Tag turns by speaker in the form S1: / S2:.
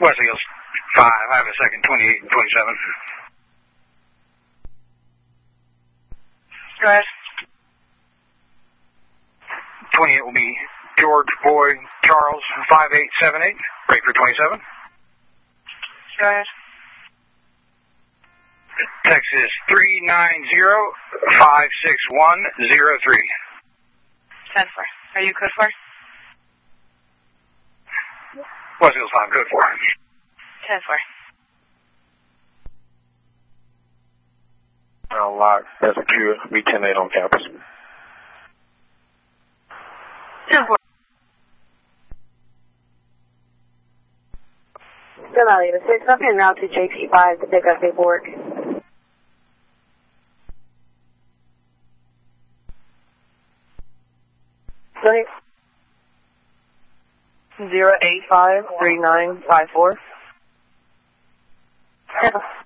S1: West Hills 5, I have a second, 28 and 27.
S2: Go ahead.
S1: 28 will be George Boy Charles 5878. Break for 27.
S2: Go ahead.
S1: Texas 390-56103.
S2: 10-4. Are you code 4?
S1: West Hills 5, code 4.
S2: 10-4.
S3: I'll lock SQ, B108 on campus.
S2: 10-4.
S4: Still out of 6, up en route to JP5 to pick up paperwork. Go ahead.
S5: 0853954.